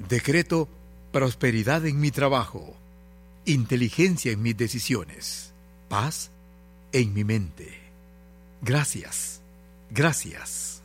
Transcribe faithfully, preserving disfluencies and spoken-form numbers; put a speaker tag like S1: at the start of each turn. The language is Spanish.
S1: Decreto prosperidad en mi trabajo, inteligencia en mis decisiones, paz en mi mente. Gracias, gracias.